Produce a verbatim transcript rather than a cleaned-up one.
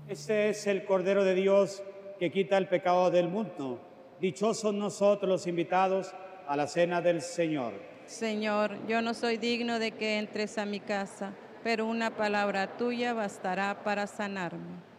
Este es el Cordero de Dios que quita el pecado del mundo. Dichosos nosotros los invitados a la cena del Señor. Señor, yo no soy digno de que entres a mi casa, pero una palabra tuya bastará para sanarme.